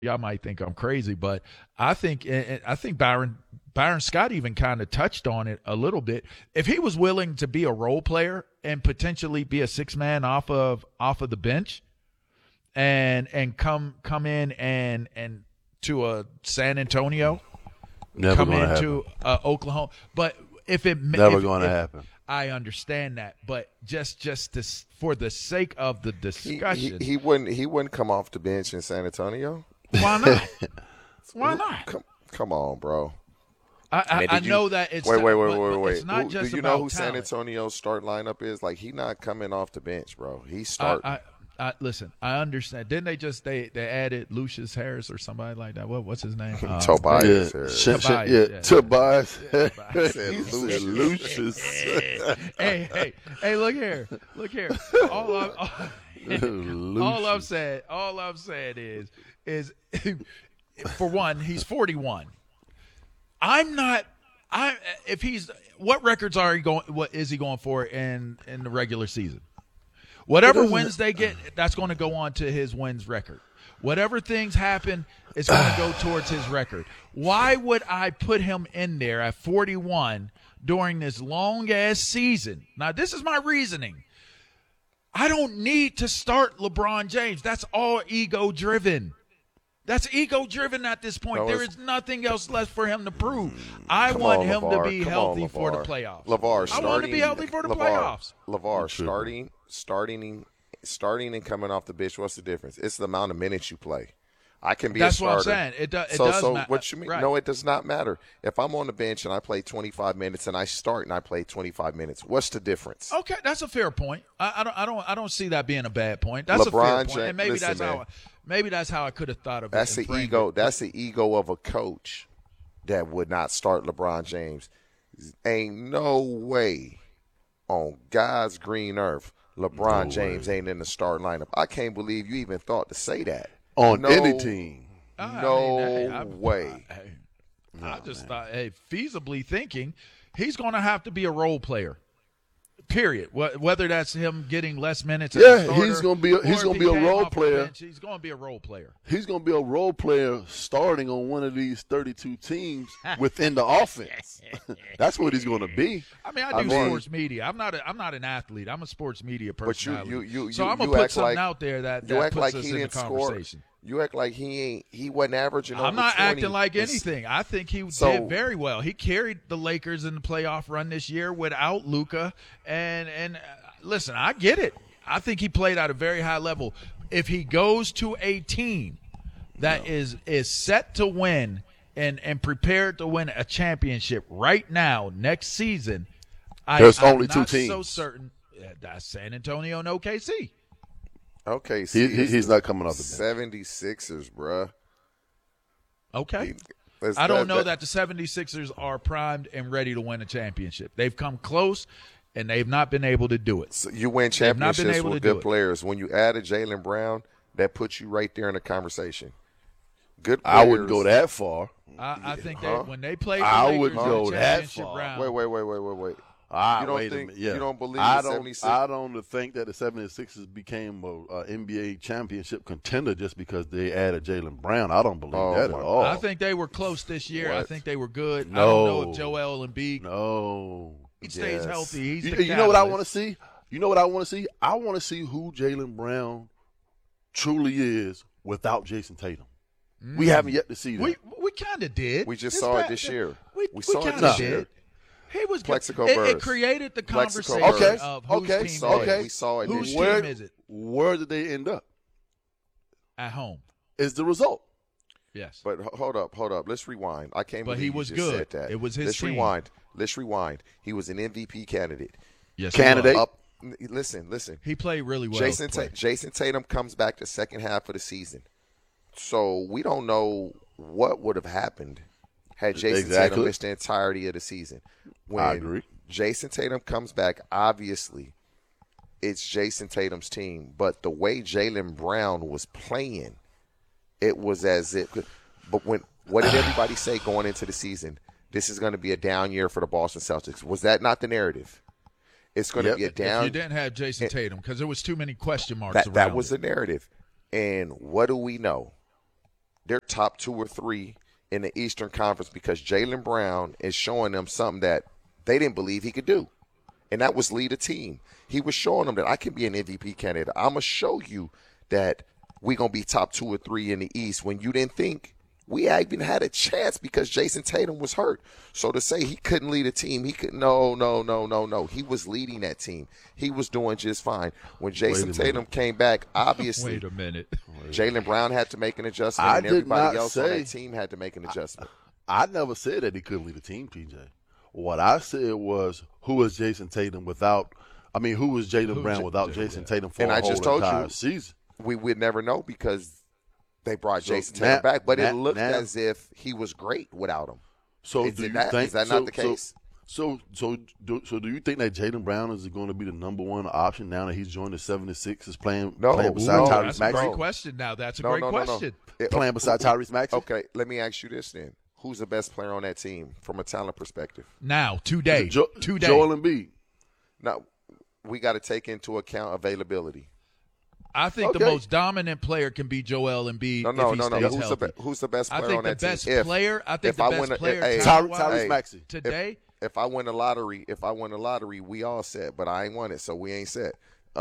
y'all might think I'm crazy, but I think Byron Scott even kind of touched on it a little bit. If he was willing to be a role player and potentially be a six man off of the bench, and come in and to a San Antonio, Never come into Oklahoma, but if it never going to happen. I understand that, but just for the sake of the discussion, he wouldn't come off the bench in San Antonio. Why not? Why not? Come on, bro. I know that it's wait. It's not just do you about know who talent. San Antonio's start lineup is? Like, he not coming off the bench, bro. He's starting. Listen, I understand. Didn't they added Lucius Harris or somebody like that? What's his name? Tobias Harris. Tobias. Lucius. Hey, look here. All I'm saying is for one, he's 41. What records are he going? What is he going for in the regular season? Whatever wins they get, that's going to go on to his wins record. Whatever things happen, it's going to go towards his record. Why would I put him in there at 41 during this long-ass season? Now, this is my reasoning. I don't need to start LeBron James. That's all ego-driven. That's ego-driven at this point. There is nothing else left for him to prove. I want him to be healthy for the playoffs. I want him to be healthy for the playoffs. LeVar, starting and coming off the bench, what's the difference? It's the amount of minutes you play. I can be a starter. That's what I'm saying. It does matter. What you mean? Right. No, it does not matter. If I'm on the bench and I play 25 minutes and I start and I play 25 minutes, what's the difference? Okay, that's a fair point. I don't see that being a bad point. That's a fair point. And maybe that's how I could have thought of it. That's the ego. That's the ego of a coach that would not start LeBron James. Ain't no way on God's green earth LeBron James ain't in the starting lineup. I can't believe you even thought to say that. On any team. No way. I just thought, feasibly thinking, he's going to have to be a role player. Period. Whether that's him getting less minutes. He's going to be a role player. He's going to be a role player. He's going to be a role player starting on one of these 32 teams within the offense. That's what he's going to be. I mean, I do sports media. I'm not an athlete. I'm a sports media personality. But so I'm going to put something out there that puts us in the conversation. You act like he wasn't averaging over 20. I'm not acting like anything. I think he did very well. He carried the Lakers in the playoff run this year without Luka. And listen, I get it. I think he played at a very high level. If he goes to a team that is set to win and prepared to win a championship right now, next season, there's only two teams. I'm so certain that's San Antonio and OKC. Okay, he's not coming off the bench. 76ers, bruh. Okay. I don't know that the 76ers are primed and ready to win a championship. They've come close, and they've not been able to do it. So you win championships with good players. When you add a Jaylen Brown, that puts you right there in the conversation. Good players. I wouldn't go that far. I think that when they play, I wouldn't go that far. Round, wait. You don't believe the 76ers? I don't think that the 76ers became a NBA championship contender just because they added Jaylen Brown. I don't believe that at all. I think they were close this year. What? I think they were good. No. I don't know if Joel Embiid stays healthy. He's the you know what I want to see? You know what I want to see? I want to see who Jaylen Brown truly is without Jason Tatum. We haven't yet to see that. We kind of did. We just saw it this year. We saw it this year. He was Plexico good. Burress. It created the conversation of whose team We saw it whose this team year. is it? Where did they end up? At home. Is the result. Yes. But hold up. Let's rewind. I can't But believe he was you just good. said that. It was his team. Let's rewind. He was an MVP candidate. Yes. Candidate. Listen. He played really well. Jason Tatum comes back the second half of the season. So we don't know what would have happened had Jason Tatum missed the entirety of the season. When I agree. Jason Tatum comes back, obviously it's Jason Tatum's team. But the way Jaylen Brown was playing, it was as if – but what did everybody say going into the season? This is going to be a down year for the Boston Celtics. Was that not the narrative? It's going to be a down – If you didn't have Jason Tatum because there was too many question marks around that was the narrative. And what do we know? they're top 2 or 3 in the Eastern Conference because Jaylen Brown is showing them something that they didn't believe he could do. And that was lead a team. He was showing them that I can be an MVP candidate. I'm going to show you that we're going to be top 2 or 3 in the East when you didn't think we even had a chance because Jason Tatum was hurt. So to say he couldn't lead a team, he could no. He was leading that team. He was doing just fine. When Jason Tatum came back, obviously, Wait a minute. Jaylen Brown had to make an adjustment, and everybody else on that team had to make an adjustment. I never said that he couldn't lead a team, TJ. What I said was, who was Jason Tatum without? I mean, who was Jaylen Brown without Jason Tatum for and a I whole just told entire you, season? We would never know because they brought Jason Tatum back, but it looked as if he was great without him. So is that not the case? So do you think that Jaylen Brown is going to be the number one option now that he's joined the 76ers playing beside Tyrese That's Maxey? a great question. Now that's a great question. Playing beside Tyrese Maxey. Okay, let me ask you this then: who's the best player on that team from a talent perspective? Now, today. Joel Embiid. Now, we got to take into account availability. I think the most dominant player can be Joel Embiid if he stays healthy. Who's the best player on that team? I think the best player Tyrese Maxey. Today. If I win the lottery, we all set, but I ain't won it, so we ain't set.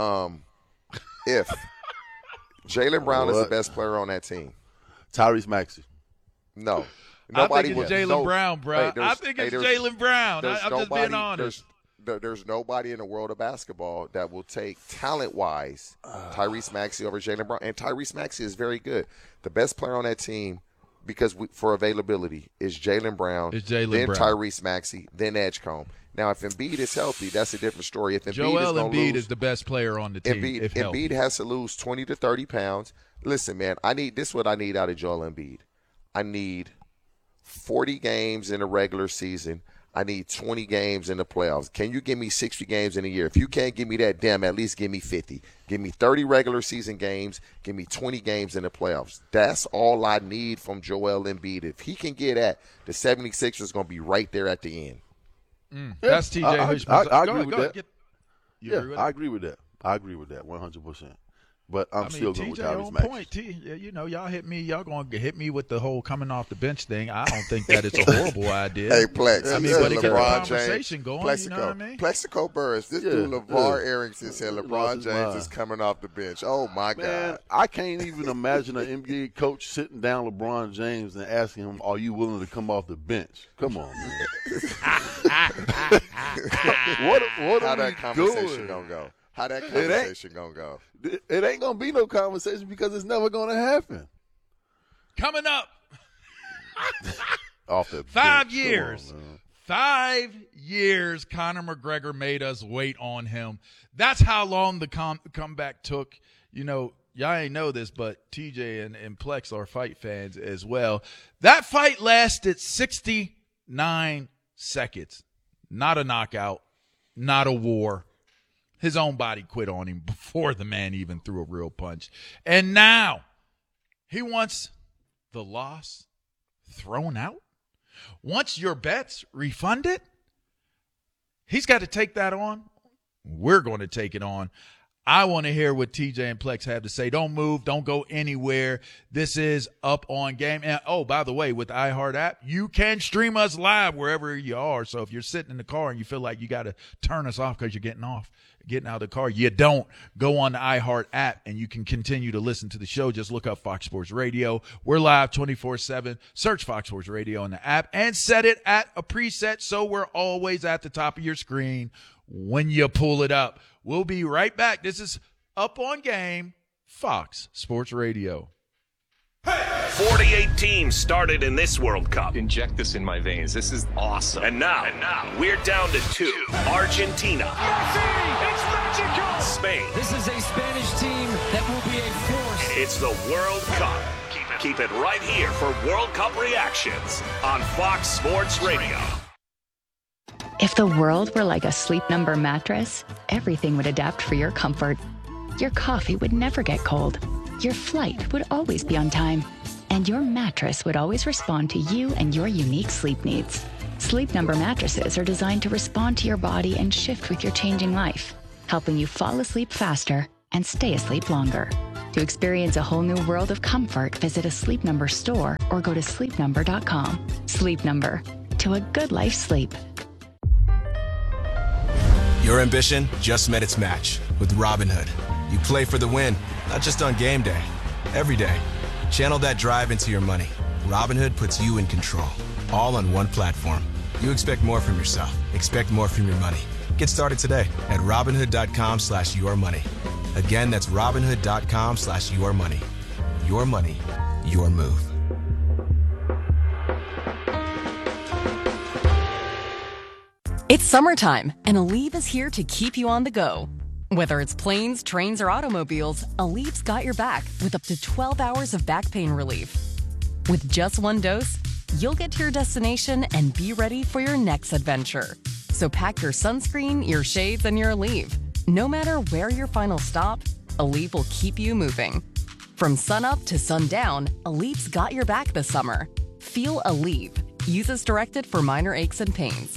If Jaylen Brown is the best player on that team, Tyrese Maxey. No. I think it's Jaylen Brown, bro. I think it's Jaylen Brown. I'm just being honest. There's nobody in the world of basketball that will take talent-wise Tyrese Maxey over Jaylen Brown. And Tyrese Maxey is very good. The best player on that team, because for availability, is Jaylen Brown, then Tyrese Maxey, then Edgecombe. Now, if Embiid is healthy, that's a different story. If Embiid is the best player on the team. Embiid has to lose 20 to 30 pounds. Listen, man, this is what I need out of Joel Embiid. I need 40 games in the regular season. I need 20 games in the playoffs. Can you give me 60 games in a year? If you can't give me that, at least give me 50. Give me 30 regular season games. Give me 20 games in the playoffs. That's all I need from Joel Embiid. If he can get at, the 76ers going to be right there at the end. That's TJ Hushman. I agree with that. I agree with that. I agree with that 100%. But I'm still going with Tyrese Maxey. Y'all hit me. Y'all going to hit me with the whole coming off the bench thing. I don't think that it's a horrible idea. Hey, Plex. I mean, but it get the conversation going. Plexico, you know what I mean? Plexico Burris. This dude, LeVar Arrington, said LeBron James is coming off the bench. Oh, my God. I can't even imagine an NBA coach sitting down LeBron James and asking him, are you willing to come off the bench? Come on, man. what How are that we conversation doing? Going to go? How that conversation going to go? It ain't going to be no conversation because it's never going to happen. Coming up. Off the 5 bench. years. Come on, man. 5 years Conor McGregor made us wait on him. That's how long the comeback took. Y'all ain't know this, but TJ and Plex are fight fans as well. That fight lasted 69 seconds. Not a knockout, not a war. His own body quit on him before the man even threw a real punch. And now he wants the loss thrown out. Once your bet's refunded, he's got to take that on. We're going to take it on. I want to hear what TJ and Plex have to say. Don't move. Don't go anywhere. This is Up On Game. And, by the way, with the iHeart app, you can stream us live wherever you are. So if you're sitting in the car and you feel like you got to turn us off because you're getting out of the car, you don't. Go on the iHeart app and you can continue to listen to the show. Just look up Fox Sports Radio. We're live 24/7. Search Fox Sports Radio in the app and set it at a preset so we're always at the top of your screen when you pull it up. We'll be right back. This is Up On Game, Fox Sports Radio. 48 teams started in this World Cup. Inject this in my veins. This is awesome. And now we're down to 2. Argentina. Messi, it's magical. Spain. This is a Spanish team that will be a force. It's the World Cup. Keep it right here for World Cup reactions on Fox Sports Radio. If the world were like a Sleep Number mattress, everything would adapt for your comfort. Your coffee would never get cold. Your flight would always be on time. And your mattress would always respond to you and your unique sleep needs. Sleep Number mattresses are designed to respond to your body and shift with your changing life, helping you fall asleep faster and stay asleep longer. To experience a whole new world of comfort, visit a Sleep Number store or go to sleepnumber.com. Sleep Number. To a good night's sleep. Your ambition just met its match with Robinhood. You play for the win, not just on game day. Every day. Channel that drive into your money. Robinhood puts you in control, all on one platform. You expect more from yourself. Expect more from your money. Get started today at Robinhood.com/yourmoney. Again, that's Robinhood.com/yourmoney. Your money, your move. It's summertime, and Aleve is here to keep you on the go. Whether it's planes, trains, or automobiles, Aleve's got your back with up to 12 hours of back pain relief. With just one dose, you'll get to your destination and be ready for your next adventure. So pack your sunscreen, your shades, and your Aleve. No matter where your final stop, Aleve will keep you moving. From sunup to sundown, Aleve's got your back this summer. Feel Aleve. Use as directed for minor aches and pains.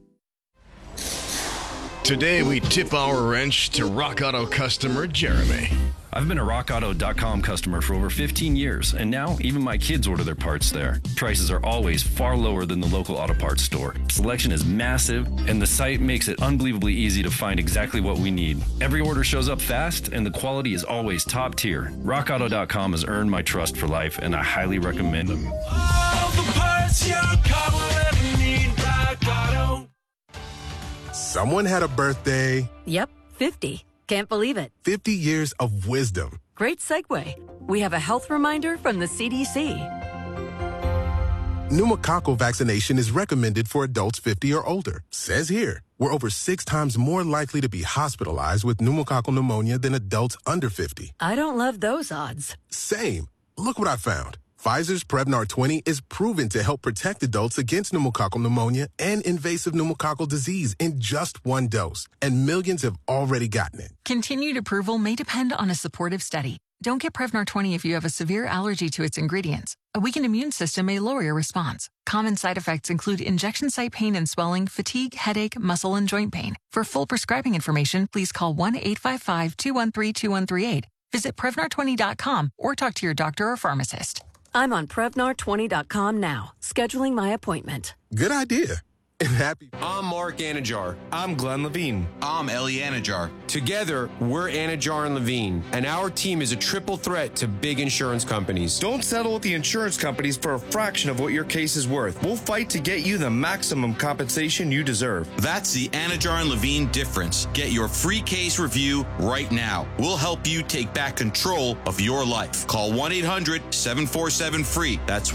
Today, we tip our wrench to Rock Auto customer Jeremy. I've been a RockAuto.com customer for over 15 years, and now even my kids order their parts there. Prices are always far lower than the local auto parts store. Selection is massive, and the site makes it unbelievably easy to find exactly what we need. Every order shows up fast, and the quality is always top tier. RockAuto.com has earned my trust for life, and I highly recommend them. All the parts your car will ever need, Rock Auto. Someone had a birthday. Yep, 50. Can't believe it. 50 years of wisdom. Great segue. We have a health reminder from the CDC. Pneumococcal vaccination is recommended for adults 50 or older. Says here, we're over 6 times more likely to be hospitalized with pneumococcal pneumonia than adults under 50. I don't love those odds. Same. Look what I found. Pfizer's Prevnar 20 is proven to help protect adults against pneumococcal pneumonia and invasive pneumococcal disease in just one dose, and millions have already gotten it. Continued approval may depend on a supportive study. Don't get Prevnar 20 if you have a severe allergy to its ingredients. A weakened immune system may lower your response. Common side effects include injection site pain and swelling, fatigue, headache, muscle, and joint pain. For full prescribing information, please call 1-855-213-2138. Visit Prevnar20.com or talk to your doctor or pharmacist. I'm on Prevnar20.com now, scheduling my appointment. Good idea. And happy. I'm Mark Anajar. I'm Glenn Levine. I'm Ellie Anajar. Together, we're Anajar and Levine, and our team is a triple threat to big insurance companies. Don't settle with the insurance companies for a fraction of what your case is worth. We'll fight to get you the maximum compensation you deserve. That's the Anajar and Levine difference. Get your free case review right now. We'll help you take back control of your life. Call 1-800-747-FREE. That's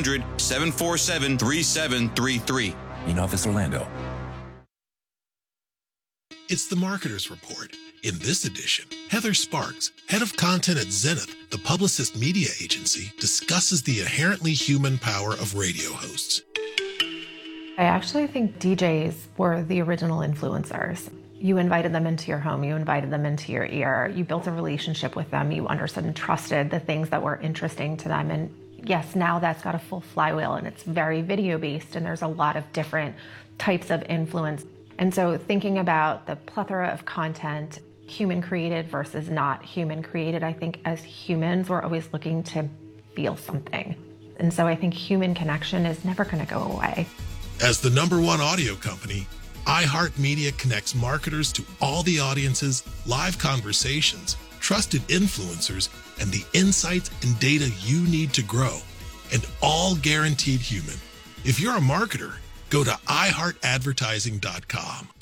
1-800-747-3733. In Office Orlando. It's the Marketer's Report. In this edition, Heather Sparks, head of content at Zenith, the Publicist media agency, discusses the inherently human power of radio hosts. I actually think DJs were the original influencers. You invited them into your home, you invited them into your ear, you built a relationship with them, you understood and trusted the things that were interesting to them. And yes, now that's got a full flywheel and it's very video-based and there's a lot of different types of influence. And so thinking about the plethora of content, human created versus not human created, I think as humans, we're always looking to feel something. And so I think human connection is never going to go away. As the #1 audio company, iHeartMedia connects marketers to all the audiences, live conversations, trusted influencers, and the insights and data you need to grow, and all guaranteed human. If you're a marketer, go to iHeartAdvertising.com.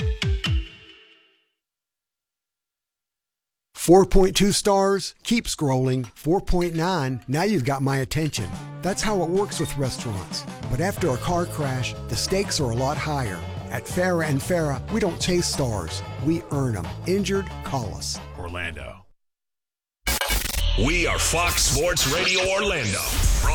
4.2 stars, keep scrolling. 4.9, now you've got my attention. That's how it works with restaurants. But after a car crash, the stakes are a lot higher. At Farah and Farah, we don't chase stars, we earn them. Injured, call us. Orlando. We are Fox Sports Radio Orlando.